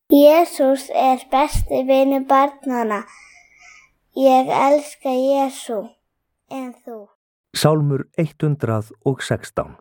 Jesús besti vinur barnanna. Ég elska Jesú. En þú? Sálmur 116.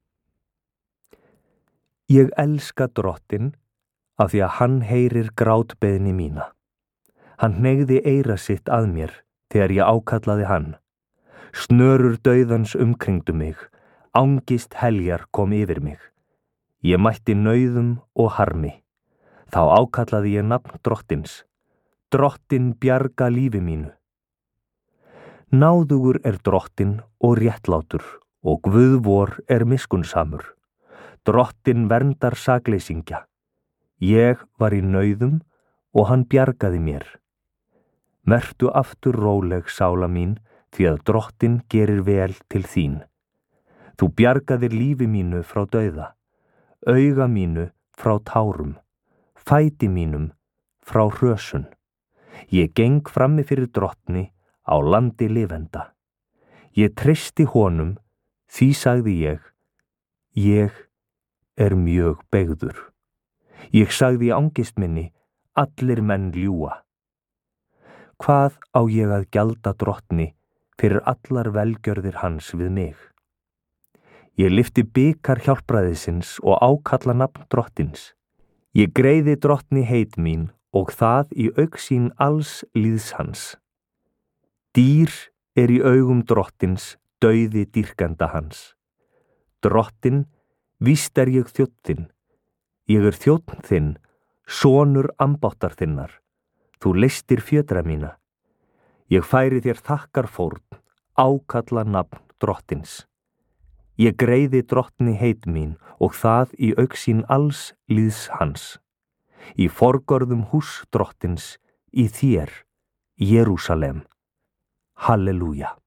Ég elska Drottinn af því að hann heyrir grátbeiðni mína. Hann hneigði eyra sitt að mér þegar ég ákallaði hann. Snörur dauðans umkringdu mig, angist heljar kom yfir mig. Ég mætti nauðum og harmi. Þá ákallaði ég nafn Drottins. Drottinn bjarga lífi mínu. Náðugur Drottinn og réttlátur og Guð vor miskunnsamur. Drottinn verndar sakleysingja. Ég var í nauðum og hann bjargaði mér. Vertu aftur róleg, sála mín, því að Drottinn gerir vel til þín. Þú bjargaðir lífi mínu frá dauða, auga mínu frá tárum, fæti mínum frá hrösun. Ég geng frammi fyrir Drottni á landi lifenda. Ég treysti honum, því sagði ég mjög beygður. Ég sagði í angist minni, allir menn ljúga. Hvað á ég að gjalda Drottni fyrir allar velgjörðir hans við mig? Ég lyfti bikar hjálpræðisins og ákalla nafn Drottins. Ég greiði Drottni heit mín og það í augsýn alls líðs hans. Dýr í augum Drottins, dauði dýrkenda hans. Drottinn, víst ég þjónn þinn. Ég þjónn þinn, sonur ambáttar þinnar. Þú leystir fjötra mína. Ég færi þér þakkarfórn, ákalla nafn Drottins. Ég greiði Drottni heit mín og það í augsýn alls líðs hans. Í forgörðum hús Drottins, í þér, Jerúsalem. Halleluja.